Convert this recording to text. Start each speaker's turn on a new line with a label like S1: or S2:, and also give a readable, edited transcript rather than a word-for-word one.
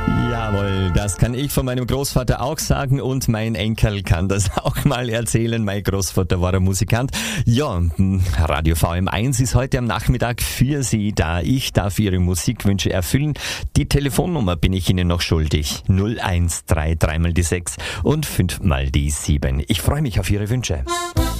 S1: Jawohl, das kann ich von meinem Großvater auch sagen und mein Enkel kann das auch mal erzählen. Mein Großvater war ein Musikant. Ja, Radio VM1 ist heute am Nachmittag für Sie da. Ich darf Ihre Musikwünsche erfüllen. Die Telefonnummer bin ich Ihnen noch schuldig. 0133 mal die 6 und 5 mal die 7. Ich freue mich auf Ihre Wünsche.